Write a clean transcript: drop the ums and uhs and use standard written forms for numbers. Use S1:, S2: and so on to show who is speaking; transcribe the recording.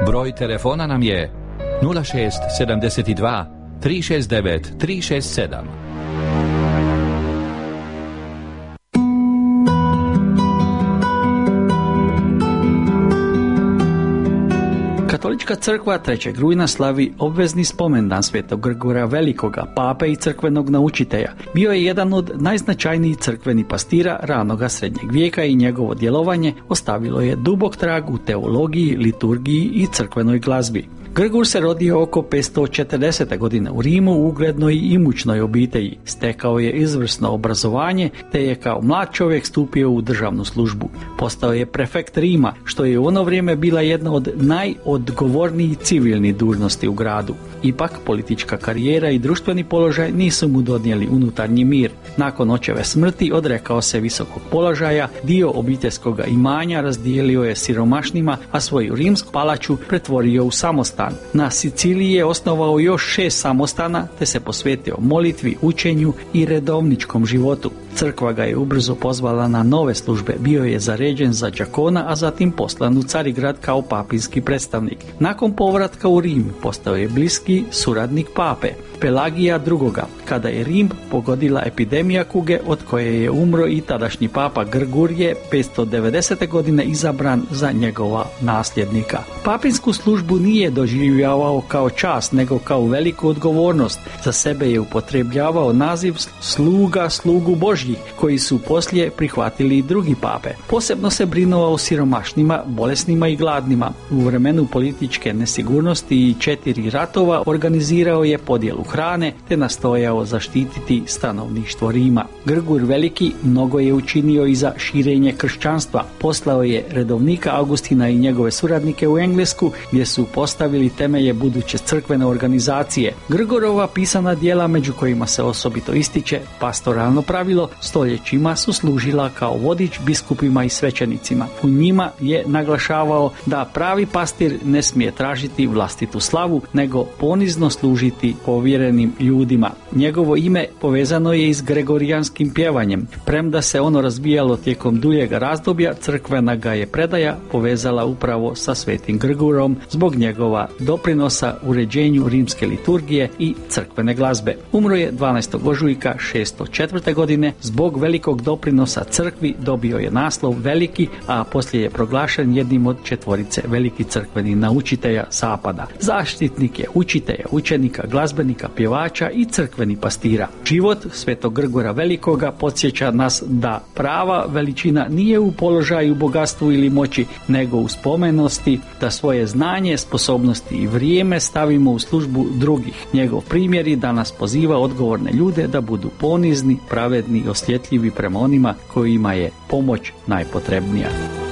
S1: Broj telefona nam je 06 72 369 367.
S2: Katolička crkva 3. rujna slavi obvezni spomendan Svetog Grgora Velikoga, pape i crkvenog naučitelja. Bio je jedan od najznačajnijih crkvenih pastira ranoga srednjeg vijeka i njegovo djelovanje ostavilo je dubok trag u teologiji, liturgiji i crkvenoj glazbi. Grgur se rodio oko 540. godine u Rimu u uglednoj i imućnoj obitelji. Stekao je izvrsno obrazovanje te je kao mlad čovjek stupio u državnu službu. Postao je prefekt Rima, što je u ono vrijeme bila jedna od najodgovornijih civilnih dužnosti u gradu. Ipak, politička karijera i društveni položaj nisu mu donijeli unutarnji mir. Nakon očeve smrti odrekao se visokog položaja, dio obiteljskog imanja razdijelio je siromašnima, a svoju rimsku palaču pretvorio u samostan. Na Siciliji je osnovao još 6 samostana te se posvetio molitvi, učenju i redovničkom životu. Crkva ga je ubrzo pozvala na nove službe, bio je zaređen za đakona, a zatim poslan u Carigrad kao papinski predstavnik. Nakon povratka u Rim postao je bliski suradnik pape Pelagija II. Kada je Rim pogodila epidemija kuge od koje je umro i tadašnji papa Grgur je 590. godine izabran za njegova nasljednika. Papinsku službu nije doživljavao kao čast, nego kao veliku odgovornost. Za sebe je upotrebljavao naziv slugu Božjih, koji su poslije prihvatili i drugi pape. Posebno se brinuo o siromašnima, bolesnima i gladnima. U vremenu političke nesigurnosti i 4 ratova organizirao je podjelu hrane te nastojao zaštititi stanovništvo Rima. Grgur Veliki mnogo je učinio i za širenje kršćanstva. Poslao je redovnika Augustina i njegove suradnike u Englesku, gdje su postavili temelje buduće crkvene organizacije. Grgorova pisana djela, među kojima se osobito ističe Pastoralno pravilo, stoljećima su služila kao vodič biskupima i svećenicima. U njima je naglašavao da pravi pastir ne smije tražiti vlastitu slavu, nego ponizno služiti povjerenim ljudima. Njegovo ime povezano je i s gregorijanskim pjevanjem. Premda se ono razvijalo tijekom duljega razdoblja, crkvena ga je predaja povezala upravo sa Svetim Grgurom zbog njegova doprinosa uređenju rimske liturgije i crkvene glazbe. Umro je 12. ožujka 604. godine. Zbog velikog doprinosa crkvi dobio je naslov Veliki, a poslije je proglašen jednim od 4 velikih crkvenih naučitelja zapada. Zaštitnik je učitelja, učenika, glazbenika, pjevača i crkveni pastira. Život Svetog Grgora Velikoga podsjeća nas da prava veličina nije u položaju, bogatstvu ili moći, nego u spomenosti, da svoje znanje, sposobnosti i vrijeme stavimo u službu drugih. Njegov primjer je da nas poziva odgovorne ljude da budu ponizni, pravedni i osjetljivi prema onima kojima je pomoć najpotrebnija.